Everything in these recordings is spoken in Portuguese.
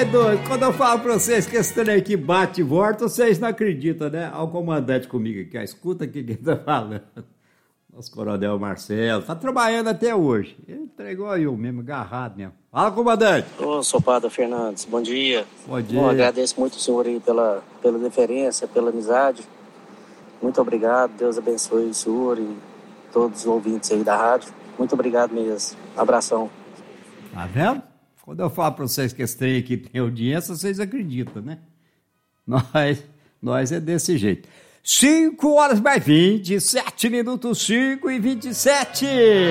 é doido. Quando eu falo pra vocês que esse trem aqui bate e volta, vocês não acreditam, né? Olha o comandante comigo aqui, ó. Escuta aqui quem tá falando. Nosso coronel Marcelo, tá trabalhando até hoje. Ele entregou eu mesmo, agarrado mesmo. Fala, comandante. Ô, Sopada Fernandes, bom dia. Bom dia. Bom, agradeço muito o senhor aí pela deferência, pela amizade. Muito obrigado, Deus abençoe o senhor e todos os ouvintes aí da rádio. Muito obrigado mesmo. Abração. Tá vendo? Quando eu falo pra vocês que esse trem aqui tem audiência, vocês acreditam, né? Nós é desse jeito. 5 horas mais 27 minutos, 5:27.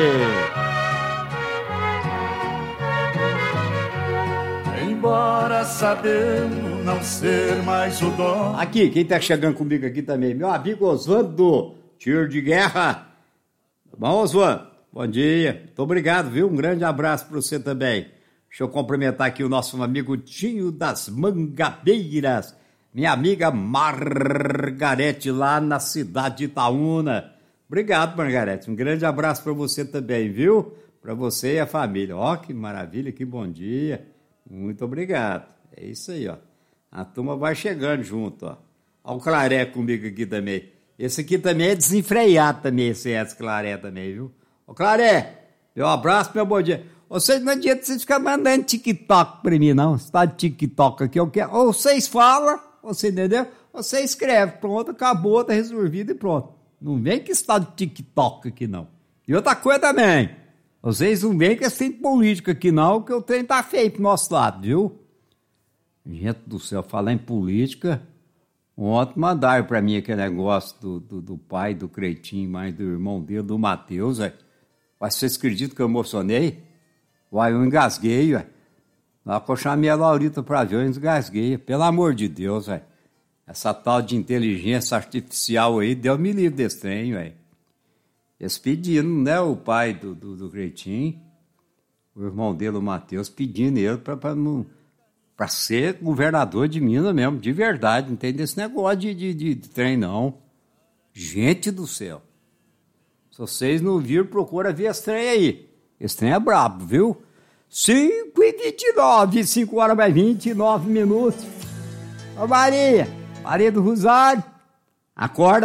Embora sabendo não ser mais o dono. Aqui, quem tá chegando comigo aqui também, meu amigo Oswaldo, tiro de guerra. Bom, Oswaldo, bom dia. Muito obrigado, viu? Um grande abraço para você também. Deixa eu cumprimentar aqui o nosso amigo Tinho das Mangabeiras, minha amiga Margarete, lá na cidade de Itaúna. Obrigado, Margarete. Um grande abraço para você também, viu? Para você e a família. Ó, que maravilha, que bom dia. Muito obrigado. É isso aí, ó. A turma vai chegando junto, ó. Ó o Claré comigo aqui também. Esse aqui também é desenfreado também, esse Claré também, viu? Ô, Claré, meu abraço, meu bom dia. Vocês não adianta vocês ficarem mandando TikTok pra mim, não. Você tá de TikTok aqui, eu quero. Ou vocês falam, você entendeu? Ou você escreve, pronto, acabou, tá resolvido e pronto. Não vem que está de TikTok aqui, não. E outra coisa também, vocês não vêm que tem política aqui, não, que o trem tá feio pro nosso lado, viu? Gente do céu, falar em política, ontem mandaram pra mim aquele negócio do pai do Cretinho, mais do irmão dele, do Matheus, velho. Mas vocês acreditam que eu emocionei? Uai, eu engasguei, ué. Na hora que eu chamei a Laurita pra ver, eu engasguei. Pelo amor de Deus, velho. Essa tal de inteligência artificial aí, Deus me livre desse trem, velho. Eles pedindo, né, o pai do Cretinho, o irmão dele, o Matheus, pedindo ele pra ser governador de Minas mesmo, de verdade. Não tem desse negócio de trem, não. Gente do céu. Se vocês não viram, procura ver esse trem aí. Esse trem é brabo, viu? 5:29, 5 horas mais 29 minutos. Ô Maria do Rosário, acorda.